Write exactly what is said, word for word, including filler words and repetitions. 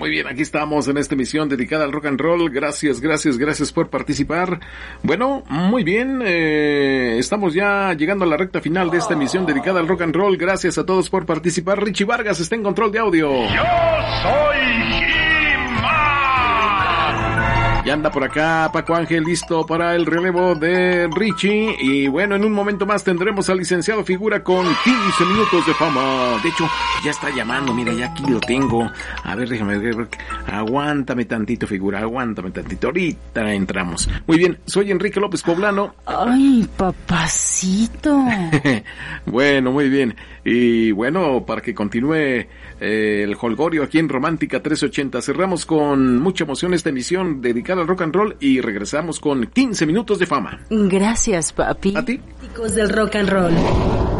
muy bien, aquí estamos en esta emisión dedicada al rock and roll. Gracias, gracias, gracias por participar. Bueno, muy bien, eh, estamos ya llegando a la recta final de esta emisión dedicada al rock and roll. Gracias a todos por participar. Richie Vargas está en control de audio. Yo soy Ya anda por acá Paco Ángel, listo para el relevo de Richie. Y bueno, en un momento más tendremos al licenciado Figura con quince minutos de fama. De hecho, ya está llamando, mira, ya aquí lo tengo. A ver, déjame ver. Aguántame tantito, Figura, aguántame tantito. Ahorita entramos. Muy bien, soy Enrique López Poblano. Ay, papacito. Bueno, muy bien. Y bueno, para que continúe eh, el jolgorio aquí en Romántica trescientos ochenta, cerramos con mucha emoción esta emisión dedicada al rock and roll y regresamos con quince minutos de fama. Gracias, papi. ¿A ti? Chicos del rock and roll.